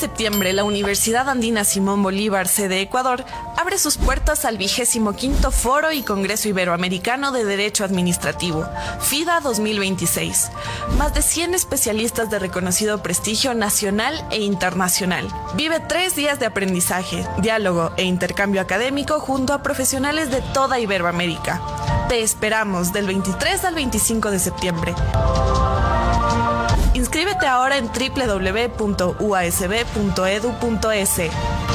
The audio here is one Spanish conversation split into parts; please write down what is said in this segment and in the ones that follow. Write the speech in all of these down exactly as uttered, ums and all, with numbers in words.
septiembre, la Universidad Andina Simón Bolívar, sede Ecuador, abre sus puertas al vigésimo quinto Foro y Congreso Iberoamericano de Derecho Administrativo, FIDA dos mil veintiséis. Más de cien especialistas de reconocido prestigio nacional e internacional. Vive tres días de aprendizaje, diálogo e intercambio académico junto a profesionales de toda Iberoamérica. Te esperamos del veintitrés al veinticinco de septiembre. Inscríbete ahora en doble u doble u doble u punto u a s b punto e d u punto e s.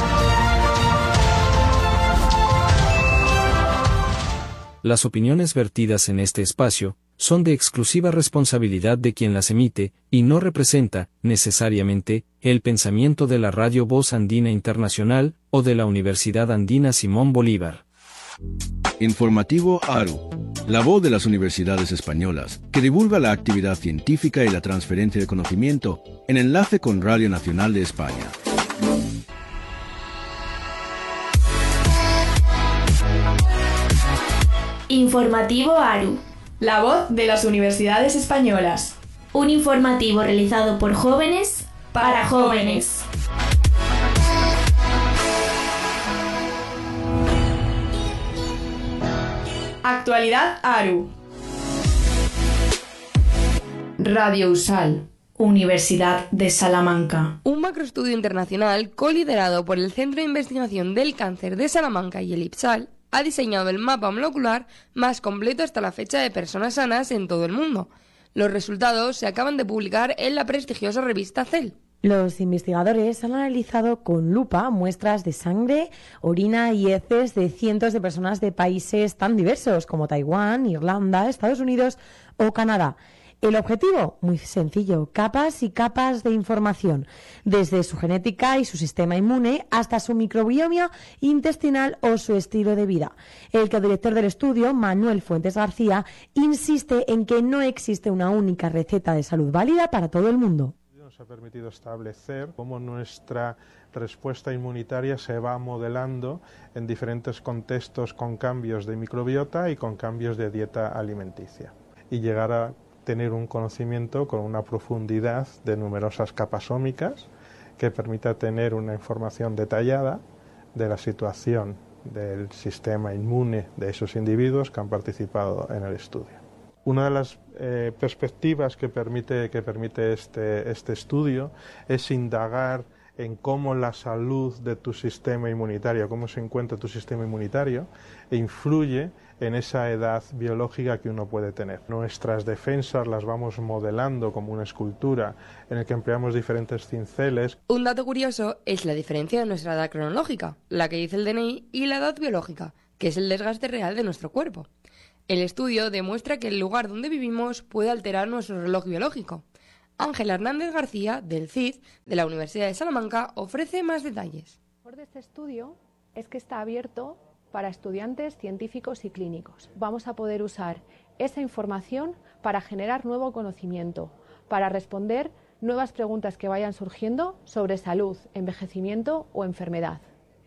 Las opiniones vertidas en este espacio son de exclusiva responsabilidad de quien las emite y no representa, necesariamente, el pensamiento de la Radio Voz Andina Internacional o de la Universidad Andina Simón Bolívar. Informativo ARU, la voz de las universidades españolas, que divulga la actividad científica y la transferencia de conocimiento en enlace con Radio Nacional de España. Informativo ARU, la voz de las universidades españolas. Un informativo realizado por jóvenes para jóvenes. Actualidad ARU. Radio USAL, Universidad de Salamanca. Un macroestudio internacional coliderado por el Centro de Investigación del Cáncer de Salamanca y el IPSAL ha diseñado el mapa molecular más completo hasta la fecha de personas sanas en todo el mundo. Los resultados se acaban de publicar en la prestigiosa revista Cell. Los investigadores han analizado con lupa muestras de sangre, orina y heces de cientos de personas de países tan diversos como Taiwán, Irlanda, Estados Unidos o Canadá. El objetivo, muy sencillo, capas y capas de información, desde su genética y su sistema inmune hasta su microbioma intestinal o su estilo de vida. El co-director del estudio, Manuel Fuentes García, insiste en que no existe una única receta de salud válida para todo el mundo. Nos ha permitido establecer cómo nuestra respuesta inmunitaria se va modelando en diferentes contextos con cambios de microbiota y con cambios de dieta alimenticia, y llegar a tener un conocimiento con una profundidad de numerosas capas ómicas que permita tener una información detallada de la situación del sistema inmune de esos individuos que han participado en el estudio. Una de las eh, perspectivas que permite, que permite este, este estudio es indagar en cómo la salud de tu sistema inmunitario, cómo se encuentra tu sistema inmunitario, e influye en esa edad biológica que uno puede tener. Nuestras defensas las vamos modelando como una escultura en la que empleamos diferentes cinceles. Un dato curioso es la diferencia de nuestra edad cronológica, la que dice el D N I, y la edad biológica, que es el desgaste real de nuestro cuerpo. El estudio demuestra que el lugar donde vivimos puede alterar nuestro reloj biológico. Ángela Hernández García, del C I D, de la Universidad de Salamanca, ofrece más detalles. Lo mejor de este estudio es que está abierto para estudiantes, científicos y clínicos. Vamos a poder usar esa información para generar nuevo conocimiento, para responder nuevas preguntas que vayan surgiendo sobre salud, envejecimiento o enfermedad.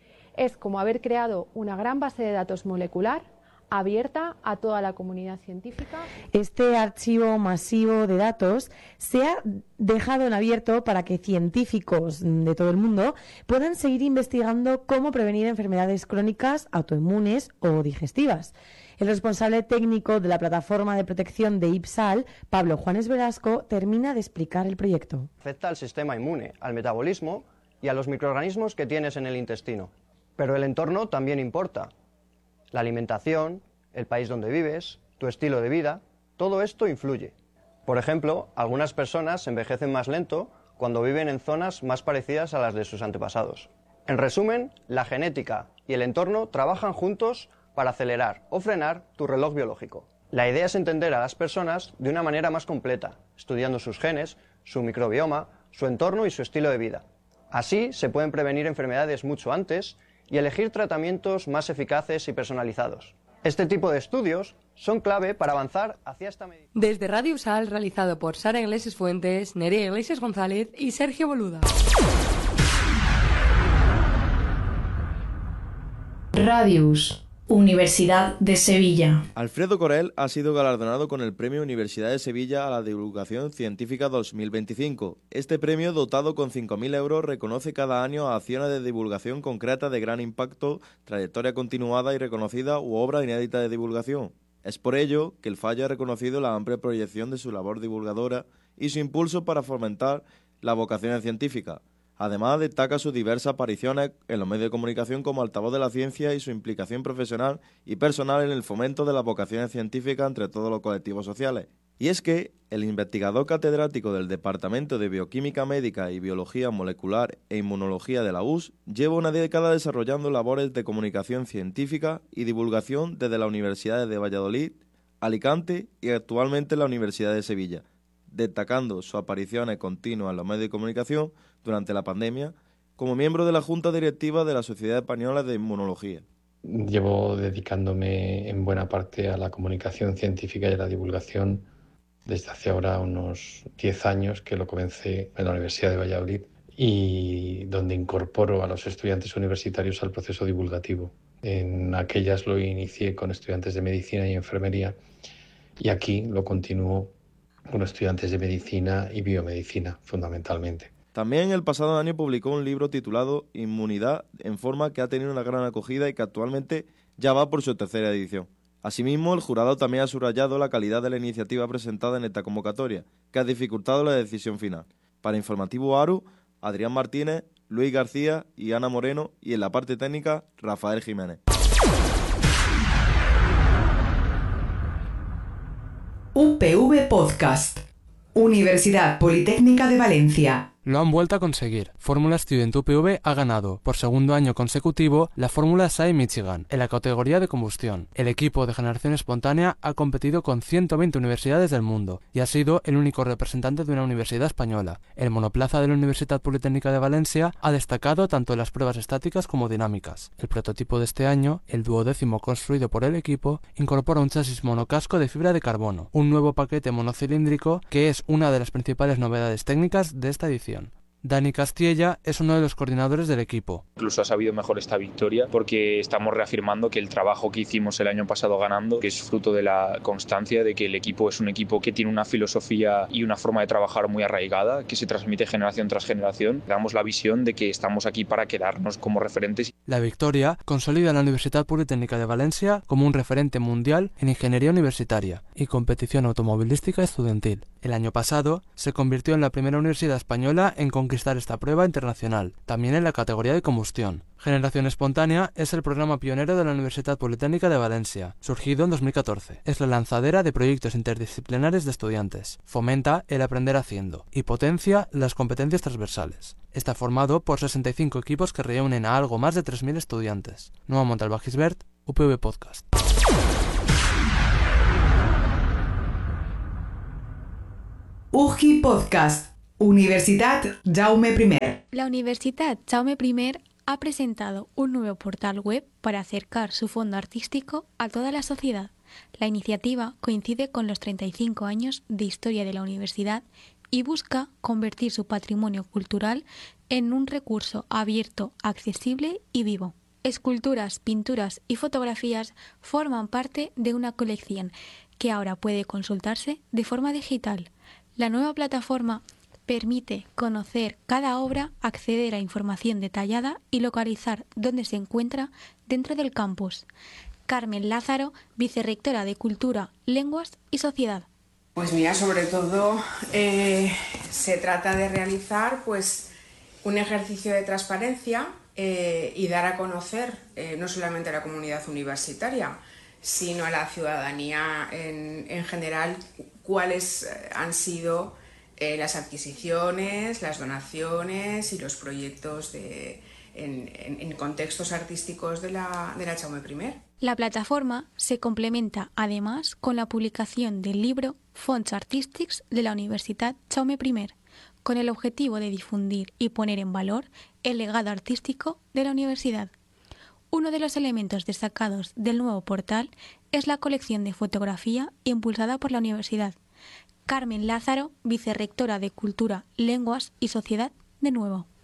Es como haber creado una gran base de datos molecular abierta a toda la comunidad científica. Este archivo masivo de datos se ha dejado en abierto para que científicos de todo el mundo puedan seguir investigando cómo prevenir enfermedades crónicas, autoinmunes o digestivas. El responsable técnico de la plataforma de protección de IPSAL, Pablo Juanes Velasco, termina de explicar el proyecto. Afecta al sistema inmune, al metabolismo y a los microorganismos que tienes en el intestino. Pero el entorno también importa. La alimentación, el país donde vives, tu estilo de vida, todo esto influye. Por ejemplo, algunas personas envejecen más lento cuando viven en zonas más parecidas a las de sus antepasados. En resumen, la genética y el entorno trabajan juntos para acelerar o frenar tu reloj biológico. La idea es entender a las personas de una manera más completa, estudiando sus genes, su microbioma, su entorno y su estilo de vida. Así se pueden prevenir enfermedades mucho antes y elegir tratamientos más eficaces y personalizados. Este tipo de estudios son clave para avanzar hacia esta medida. Desde Radio USAL, realizado por Sara Iglesias Fuentes, Nerea Iglesias González y Sergio Boluda. Radius, Universidad de Sevilla. Alfredo Corel ha sido galardonado con el Premio Universidad de Sevilla a la Divulgación Científica dos mil veinticinco. Este premio, dotado con cinco mil euros, reconoce cada año a acciones de divulgación concreta de gran impacto, trayectoria continuada y reconocida u obra inédita de divulgación. Es por ello que el fallo ha reconocido la amplia proyección de su labor divulgadora y su impulso para fomentar la vocación científica. Además, destaca sus diversas apariciones en los medios de comunicación como altavoz de la ciencia y su implicación profesional y personal en el fomento de las vocaciones científicas entre todos los colectivos sociales. Y es que el investigador catedrático del Departamento de Bioquímica Médica y Biología Molecular e Inmunología de la U S lleva una década desarrollando labores de comunicación científica y divulgación desde las universidades de Valladolid, Alicante y actualmente la Universidad de Sevilla, destacando sus apariciones continuas en los medios de comunicación durante la pandemia, como miembro de la Junta Directiva de la Sociedad Española de Inmunología. Llevo dedicándome en buena parte a la comunicación científica y a la divulgación desde hace ahora unos diez años, que lo comencé en la Universidad de Valladolid y donde incorporo a los estudiantes universitarios al proceso divulgativo. En aquellas lo inicié con estudiantes de medicina y enfermería y aquí lo continúo con estudiantes de medicina y biomedicina, fundamentalmente. También el pasado año publicó un libro titulado Inmunidad en Forma, que ha tenido una gran acogida y que actualmente ya va por su tercera edición. Asimismo, el jurado también ha subrayado la calidad de la iniciativa presentada en esta convocatoria, que ha dificultado la decisión final. Para Informativo ARU, Adrián Martínez, Luis García y Ana Moreno, y en la parte técnica, Rafael Jiménez. U P V Podcast. Universidad Politécnica de Valencia. Lo han vuelto a conseguir. Fórmula Student U P V ha ganado, por segundo año consecutivo, la Fórmula S A I Michigan, en la categoría de combustión. El equipo de generación espontánea ha competido con ciento veinte universidades del mundo y ha sido el único representante de una universidad española. El monoplaza de la Universidad Politécnica de Valencia ha destacado tanto en las pruebas estáticas como dinámicas. El prototipo de este año, el duodécimo construido por el equipo, incorpora un chasis monocasco de fibra de carbono, un nuevo paquete monocilíndrico que es una de las principales novedades técnicas de esta edición. Dani Castilla es uno de los coordinadores del equipo. Incluso ha sabido mejor esta victoria porque estamos reafirmando que el trabajo que hicimos el año pasado ganando, que es fruto de la constancia de que el equipo es un equipo que tiene una filosofía y una forma de trabajar muy arraigada, que se transmite generación tras generación. Damos la visión de que estamos aquí para quedarnos como referentes. La victoria consolida a la Universidad Politécnica de Valencia como un referente mundial en ingeniería universitaria y competición automovilística estudiantil. El año pasado se convirtió en la primera universidad española en conquistar esta prueba internacional, también en la categoría de combustión. Generación Espontánea es el programa pionero de la Universidad Politécnica de Valencia, surgido en dos mil catorce. Es la lanzadera de proyectos interdisciplinares de estudiantes, fomenta el aprender haciendo y potencia las competencias transversales. Está formado por sesenta y cinco equipos que reúnen a algo más de tres mil estudiantes. Noa Montalbán Gisbert, U P V Podcast. U G I Podcast. Universitat Jaume primer. La Universitat Jaume primer ha presentado un nuevo portal web para acercar su fondo artístico a toda la sociedad. La iniciativa coincide con los treinta y cinco años de historia de la universidad y busca convertir su patrimonio cultural en un recurso abierto, accesible y vivo. Esculturas, pinturas y fotografías forman parte de una colección que ahora puede consultarse de forma digital. La nueva plataforma permite conocer cada obra, acceder a información detallada y localizar dónde se encuentra dentro del campus. Carmen Lázaro, vicerrectora de Cultura, Lenguas y Sociedad. Pues mira, sobre todo eh, se trata de realizar pues, un ejercicio de transparencia eh, y dar a conocer eh, no solamente a la comunidad universitaria, sino a la ciudadanía en, en general cuáles han sido eh, las adquisiciones, las donaciones y los proyectos de, en, en, en contextos artísticos de la, de la Jaume primer. La plataforma se complementa además con la publicación del libro Fons Artístics de la Universitat Jaume primer, con el objetivo de difundir y poner en valor el legado artístico de la universidad. Uno de los elementos destacados del nuevo portal es la colección de fotografía impulsada por la universidad. Carmen Lázaro, vicerrectora de Cultura, Lenguas y Sociedad, de nuevo.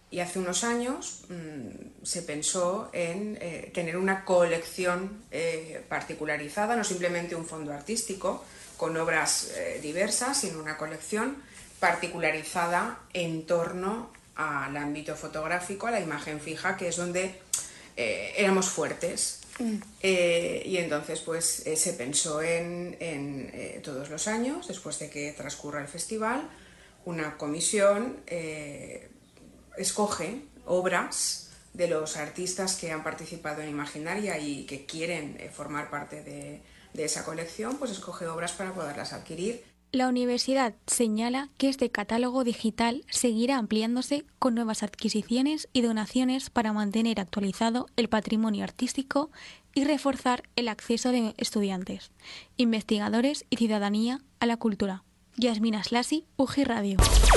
Y hace unos años mmm, se pensó en eh, tener una colección eh, particularizada, no simplemente un fondo artístico con obras eh, diversas, sino una colección particularizada en torno al ámbito fotográfico, a la imagen fija, que es donde eh, éramos fuertes. Mm. Eh, y entonces pues eh, se pensó en, en eh, todos los años, después de que transcurra el festival, una comisión eh, escoge obras de los artistas que han participado en Imaginaria y que quieren eh, formar parte de, de esa colección, pues escoge obras para poderlas adquirir. La universidad señala que este catálogo digital seguirá ampliándose con nuevas adquisiciones y donaciones para mantener actualizado el patrimonio artístico y reforzar el acceso de estudiantes, investigadores y ciudadanía a la cultura. Yasmina Slasi, U G I Radio.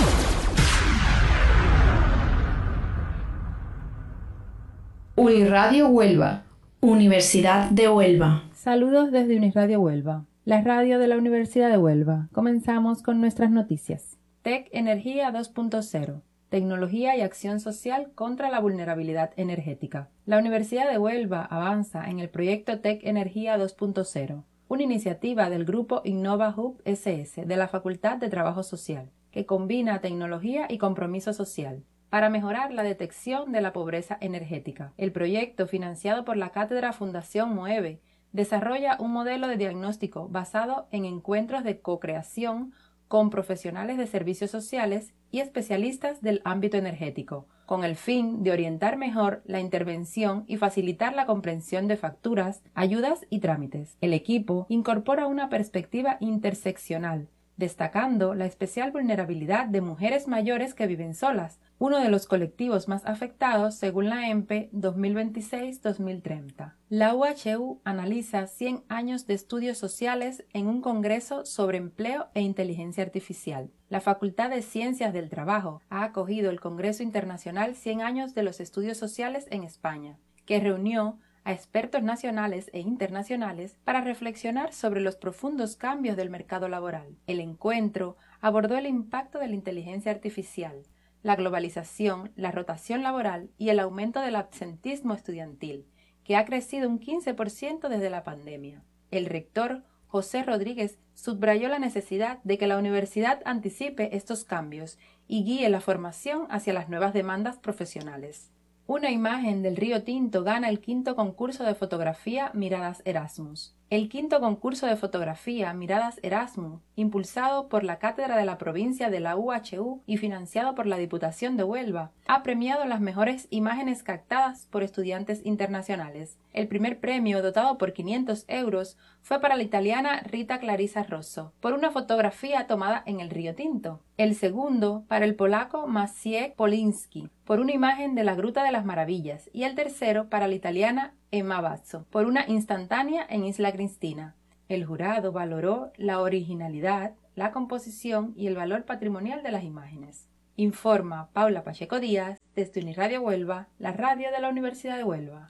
Uniradio Huelva. Universidad de Huelva. Saludos desde Uniradio Huelva, la radio de la Universidad de Huelva. Comenzamos con nuestras noticias. Tec Energía dos punto cero. Tecnología y acción social contra la vulnerabilidad energética. La Universidad de Huelva avanza en el proyecto Tec Energía dos punto cero, una iniciativa del grupo Innova Hub S S de la Facultad de Trabajo Social, que combina tecnología y compromiso social para mejorar la detección de la pobreza energética. El proyecto, financiado por la Cátedra Fundación Moeve, desarrolla un modelo de diagnóstico basado en encuentros de co-creación con profesionales de servicios sociales y especialistas del ámbito energético, con el fin de orientar mejor la intervención y facilitar la comprensión de facturas, ayudas y trámites. El equipo incorpora una perspectiva interseccional, destacando la especial vulnerabilidad de mujeres mayores que viven solas, uno de los colectivos más afectados según la E M P E dos mil veintiséis dos mil treinta. La U H U analiza cien años de estudios sociales en un congreso sobre empleo e inteligencia artificial. La Facultad de Ciencias del Trabajo ha acogido el Congreso Internacional cien años de los Estudios Sociales en España, que reunió a expertos nacionales e internacionales para reflexionar sobre los profundos cambios del mercado laboral. El encuentro abordó el impacto de la inteligencia artificial, la globalización, la rotación laboral y el aumento del absentismo estudiantil, que ha crecido un quince por ciento desde la pandemia. El rector, José Rodríguez, subrayó la necesidad de que la universidad anticipe estos cambios y guíe la formación hacia las nuevas demandas profesionales. Una imagen del Río Tinto gana el quinto concurso de fotografía Miradas Erasmus. El quinto concurso de fotografía Miradas Erasmus, impulsado por la Cátedra de la Provincia de la U H U y financiado por la Diputación de Huelva, ha premiado las mejores imágenes captadas por estudiantes internacionales. El primer premio, dotado por quinientos euros, fue para la italiana Rita Clarisa Rosso, por una fotografía tomada en el Río Tinto. El segundo, para el polaco Maciej Poliński, por una imagen de la Gruta de las Maravillas, y el tercero para la italiana Emma Bazzo, por una instantánea en Isla Cristina. El jurado valoró la originalidad, la composición y el valor patrimonial de las imágenes. Informa Paula Pacheco Díaz desde Uniradio Huelva, la radio de la Universidad de Huelva.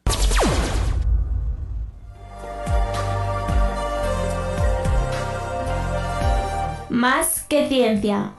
Más que ciencia.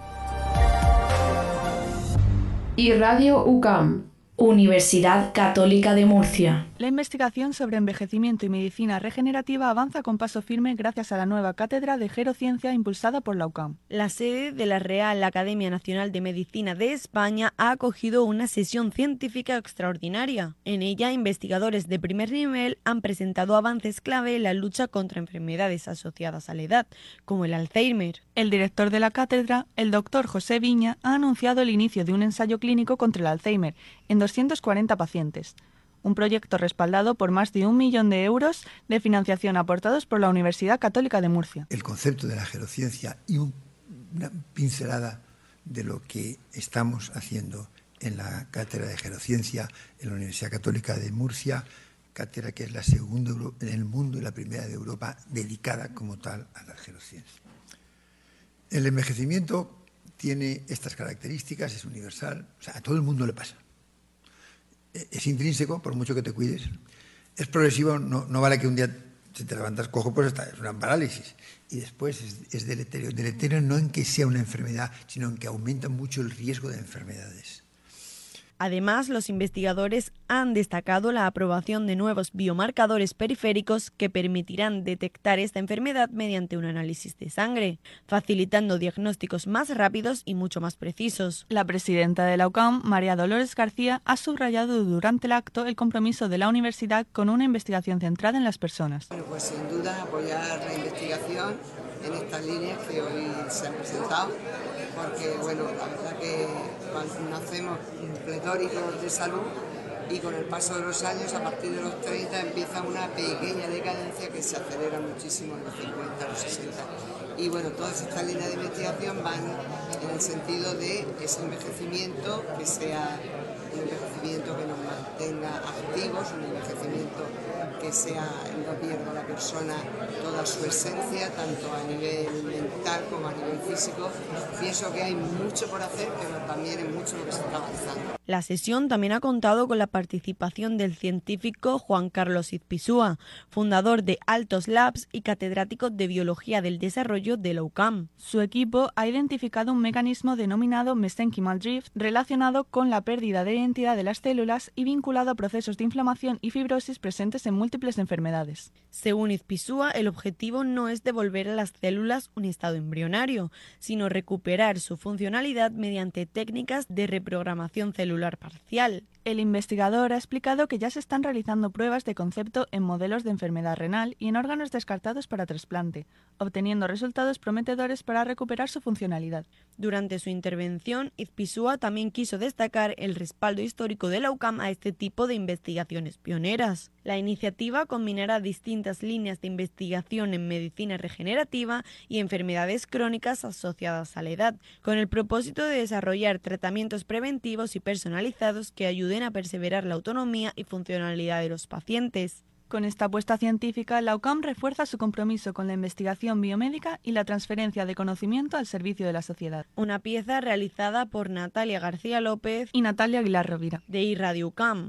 Y Radio U C A M, Universidad Católica de Murcia. La investigación sobre envejecimiento y medicina regenerativa avanza con paso firme gracias a la nueva cátedra de Gerociencia impulsada por la U C A M. La sede de la Real Academia Nacional de Medicina de España ha acogido una sesión científica extraordinaria. En ella, investigadores de primer nivel han presentado avances clave en la lucha contra enfermedades asociadas a la edad, como el Alzheimer. El director de la cátedra, el doctor José Viña, ha anunciado el inicio de un ensayo clínico contra el Alzheimer en doscientos cuarenta pacientes. Un proyecto respaldado por más de un millón de euros de financiación aportados por la Universidad Católica de Murcia. El concepto de la gerociencia y un, una pincelada de lo que estamos haciendo en la cátedra de gerociencia en la Universidad Católica de Murcia, cátedra que es la segunda en el mundo y la primera de Europa dedicada como tal a la gerociencia. El envejecimiento tiene estas características, es universal, o sea, a todo el mundo le pasa. Es intrínseco, por mucho que te cuides. Es progresivo, no, no vale que un día si te levantas cojo, pues está, es una parálisis. Y después es, es deleterio. Deleterio no en que sea una enfermedad, sino en que aumenta mucho el riesgo de enfermedades. Además, los investigadores han destacado la aprobación de nuevos biomarcadores periféricos que permitirán detectar esta enfermedad mediante un análisis de sangre, facilitando diagnósticos más rápidos y mucho más precisos. La presidenta de la U C A M, María Dolores García, ha subrayado durante el acto el compromiso de la universidad con una investigación centrada en las personas. Bueno, pues sin duda apoyar la investigación en estas líneas que hoy se han presentado, porque bueno, la verdad que cuando nacemos pletóricos de salud y con el paso de los años, a partir de los treinta, empieza una pequeña decadencia que se acelera muchísimo en los cincuenta, los sesenta. Y bueno, todas estas líneas de investigación van en el sentido de ese envejecimiento, que sea un envejecimiento que nos mantenga activos, un envejecimiento que sea, no pierda la persona toda su esencia, tanto a nivel mental como a nivel físico. Pienso que hay mucho por hacer, pero también es mucho lo que se está avanzando. La sesión también ha contado con la participación del científico Juan Carlos Izpisúa, fundador de Altos Labs y catedrático de Biología del Desarrollo de la U C A M. Su equipo ha identificado un mecanismo denominado mesenchymal drift relacionado con la pérdida de identidad de las células y vinculado a procesos de inflamación y fibrosis presentes en múltiples enfermedades. Según Izpisúa, el objetivo no es devolver a las células un estado embrionario, sino recuperar su funcionalidad mediante técnicas de reprogramación celular parcial. El investigador ha explicado que ya se están realizando pruebas de concepto en modelos de enfermedad renal y en órganos descartados para trasplante, obteniendo resultados prometedores para recuperar su funcionalidad. Durante su intervención, Izpisúa también quiso destacar el respaldo histórico de la U C A M a este tipo de investigaciones pioneras. La iniciativa combinará distintas líneas de investigación en medicina regenerativa y enfermedades crónicas asociadas a la edad, con el propósito de desarrollar tratamientos preventivos y personalizados que ayuden a perseverar la autonomía y funcionalidad de los pacientes. Con esta apuesta científica, la U C A M refuerza su compromiso con la investigación biomédica y la transferencia de conocimiento al servicio de la sociedad. Una pieza realizada por Natalia García López y Natalia Aguilar Rovira, de iRadio U C A M.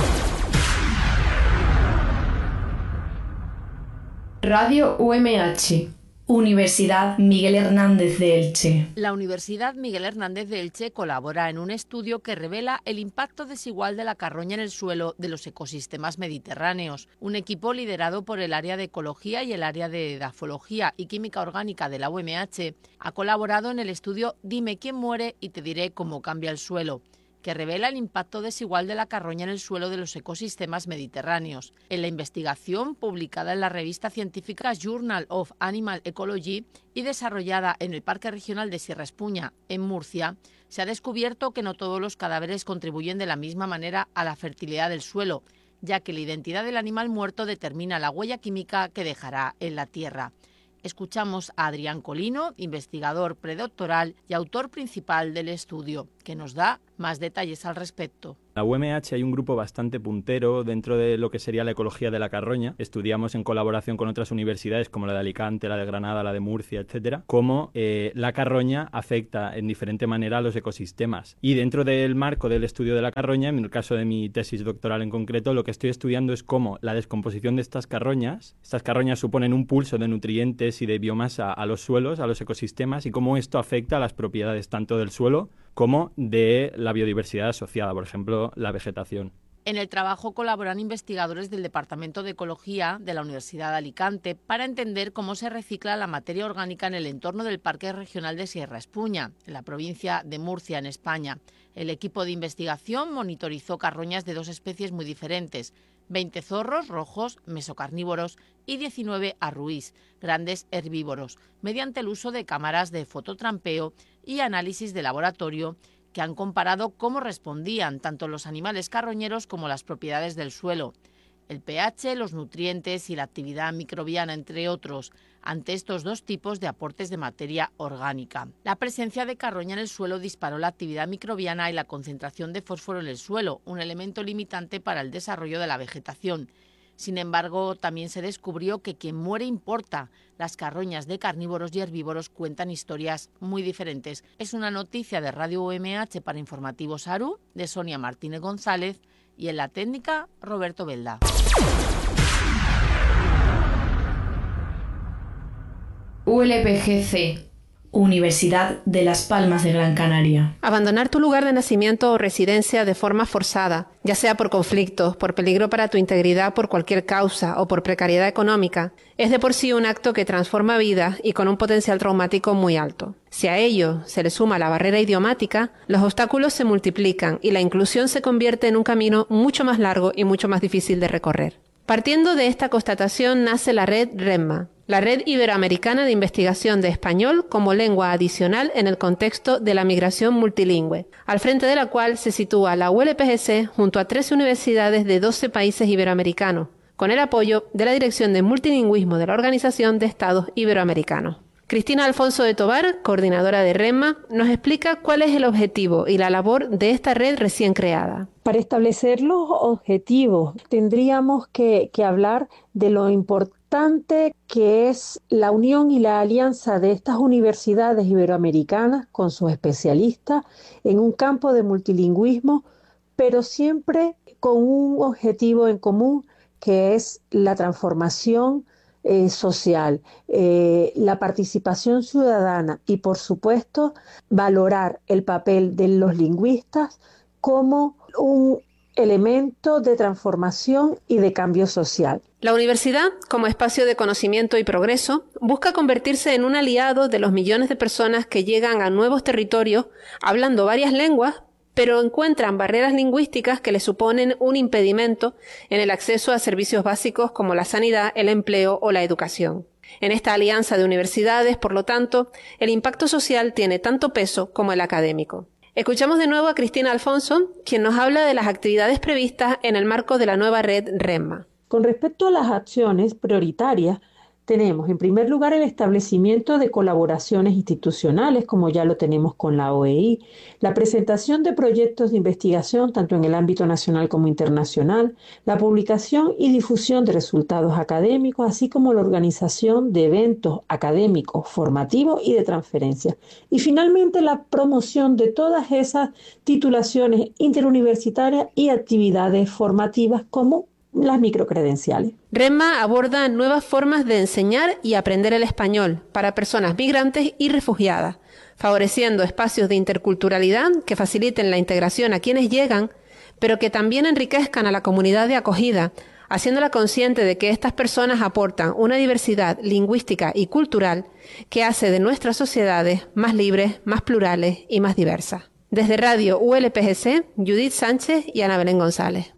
Radio U M H, Universidad Miguel Hernández de Elche. La Universidad Miguel Hernández de Elche colabora en un estudio que revela el impacto desigual de la carroña en el suelo de los ecosistemas mediterráneos. Un equipo liderado por el área de ecología y el área de edafología y química orgánica de la U M H ha colaborado en el estudio Dime quién muere y te diré cómo cambia el suelo, que revela el impacto desigual de la carroña en el suelo de los ecosistemas mediterráneos. En la investigación, publicada en la revista científica Journal of Animal Ecology y desarrollada en el Parque Regional de Sierra Espuña, en Murcia, se ha descubierto que no todos los cadáveres contribuyen de la misma manera a la fertilidad del suelo, ya que la identidad del animal muerto determina la huella química que dejará en la tierra. Escuchamos a Adrián Colino, investigador predoctoral y autor principal del estudio, que nos da más detalles al respecto. En la U M H hay un grupo bastante puntero dentro de lo que sería la ecología de la carroña. Estudiamos en colaboración con otras universidades como la de Alicante, la de Granada, la de Murcia, etcétera, cómo eh, la carroña afecta en diferente manera a los ecosistemas. Y dentro del marco del estudio de la carroña, en el caso de mi tesis doctoral en concreto, lo que estoy estudiando es cómo la descomposición de estas carroñas, estas carroñas suponen un pulso de nutrientes y de biomasa a los suelos, a los ecosistemas, y cómo esto afecta a las propiedades tanto del suelo como de la biodiversidad asociada, por ejemplo, la vegetación. En el trabajo colaboran investigadores del Departamento de Ecología de la Universidad de Alicante para entender cómo se recicla la materia orgánica en el entorno del Parque Regional de Sierra Espuña, en la provincia de Murcia, en España. El equipo de investigación monitorizó carroñas de dos especies muy diferentes, veinte zorros rojos mesocarnívoros y diecinueve arruís, grandes herbívoros, mediante el uso de cámaras de fototrampeo y análisis de laboratorio que han comparado cómo respondían tanto los animales carroñeros como las propiedades del suelo, el pH, los nutrientes y la actividad microbiana, entre otros, ante estos dos tipos de aportes de materia orgánica. La presencia de carroña en el suelo disparó la actividad microbiana y la concentración de fósforo en el suelo, un elemento limitante para el desarrollo de la vegetación. Sin embargo, también se descubrió que quien muere importa. Las carroñas de carnívoros y herbívoros cuentan historias muy diferentes. Es una noticia de Radio U M H para Informativos ARU, de Sonia Martínez González, y en la técnica, Roberto Belda. U L P G C, Universidad de Las Palmas de Gran Canaria. Abandonar tu lugar de nacimiento o residencia de forma forzada, ya sea por conflictos, por peligro para tu integridad por cualquier causa o por precariedad económica, es de por sí un acto que transforma vidas y con un potencial traumático muy alto. Si a ello se le suma la barrera idiomática, los obstáculos se multiplican y la inclusión se convierte en un camino mucho más largo y mucho más difícil de recorrer. Partiendo de esta constatación nace la red REMMA, la Red Iberoamericana de Investigación de Español como lengua adicional en el contexto de la migración multilingüe, al frente de la cual se sitúa la U L P G C junto a trece universidades de doce países iberoamericanos, con el apoyo de la Dirección de Multilingüismo de la Organización de Estados Iberoamericanos. Cristina Alfonso de Tobar, coordinadora de REMMA, nos explica cuál es el objetivo y la labor de esta red recién creada. Para establecer los objetivos tendríamos que, que hablar de lo importante que es la unión y la alianza de estas universidades iberoamericanas con sus especialistas en un campo de multilingüismo, pero siempre con un objetivo en común que es la transformación Eh, social, eh, la participación ciudadana y, por supuesto, valorar el papel de los lingüistas como un elemento de transformación y de cambio social. La universidad, como espacio de conocimiento y progreso, busca convertirse en un aliado de los millones de personas que llegan a nuevos territorios hablando varias lenguas, pero encuentran barreras lingüísticas que les suponen un impedimento en el acceso a servicios básicos como la sanidad, el empleo o la educación. En esta alianza de universidades, por lo tanto, el impacto social tiene tanto peso como el académico. Escuchamos de nuevo a Cristina Alfonso, quien nos habla de las actividades previstas en el marco de la nueva red REMMA. Con respecto a las acciones prioritarias, tenemos en primer lugar el establecimiento de colaboraciones institucionales, como ya lo tenemos con la O E I, la presentación de proyectos de investigación tanto en el ámbito nacional como internacional, la publicación y difusión de resultados académicos, así como la organización de eventos académicos, formativos y de transferencia. Y finalmente la promoción de todas esas titulaciones interuniversitarias y actividades formativas como las microcredenciales. REMMA aborda nuevas formas de enseñar y aprender el español para personas migrantes y refugiadas, favoreciendo espacios de interculturalidad que faciliten la integración a quienes llegan, pero que también enriquezcan a la comunidad de acogida, haciéndola consciente de que estas personas aportan una diversidad lingüística y cultural que hace de nuestras sociedades más libres, más plurales y más diversas. Desde Radio U L P G C, Judith Sánchez y Ana Belén González.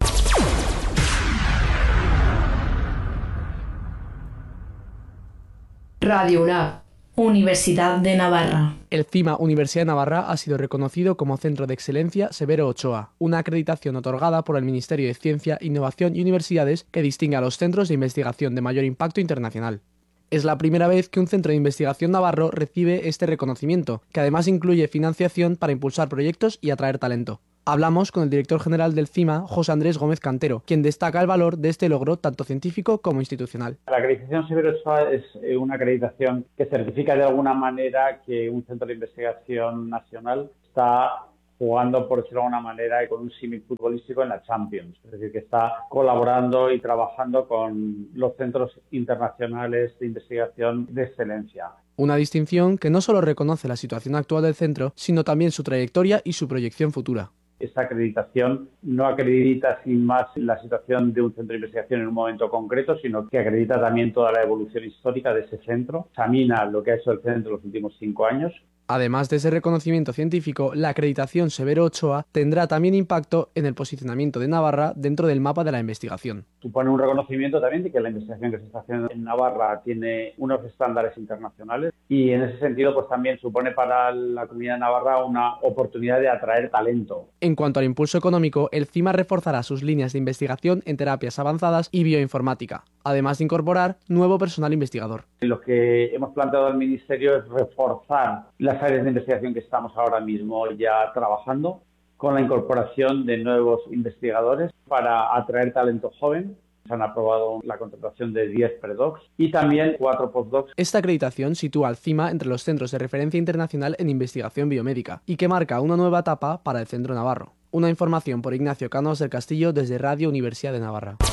Radio UNAV, Universidad de Navarra. El CIMA Universidad de Navarra ha sido reconocido como Centro de Excelencia Severo Ochoa, una acreditación otorgada por el Ministerio de Ciencia, Innovación y Universidades que distingue a los centros de investigación de mayor impacto internacional. Es la primera vez que un centro de investigación navarro recibe este reconocimiento, que además incluye financiación para impulsar proyectos y atraer talento. Hablamos con el director general del CIMA, José Andrés Gómez Cantero, quien destaca el valor de este logro tanto científico como institucional. La acreditación Severo Ochoa es una acreditación que certifica de alguna manera que un centro de investigación nacional está jugando, por decirlo de alguna manera, y con un símil futbolístico en la Champions. Es decir, que está colaborando y trabajando con los centros internacionales de investigación de excelencia. Una distinción que no solo reconoce la situación actual del centro, sino también su trayectoria y su proyección futura. Esta acreditación no acredita sin más la situación de un centro de investigación en un momento concreto, sino que acredita también toda la evolución histórica de ese centro, examina lo que ha hecho el centro en los últimos cinco años. Además de ese reconocimiento científico, la acreditación Severo Ochoa tendrá también impacto en el posicionamiento de Navarra dentro del mapa de la investigación. Supone un reconocimiento también de que la investigación que se está haciendo en Navarra tiene unos estándares internacionales y en ese sentido pues también supone para la comunidad de Navarra una oportunidad de atraer talento. En cuanto al impulso económico, el CIMA reforzará sus líneas de investigación en terapias avanzadas y bioinformática, además de incorporar nuevo personal investigador. Lo que hemos planteado al Ministerio es reforzar las áreas de investigación que estamos ahora mismo ya trabajando con la incorporación de nuevos investigadores para atraer talento joven. Se han aprobado la contratación de diez predocs y también cuatro postdocs. Esta acreditación sitúa al CIMA entre los centros de referencia internacional en investigación biomédica y que marca una nueva etapa para el centro navarro. Una información por Ignacio Cánovas del Castillo desde Radio Universidad de Navarra.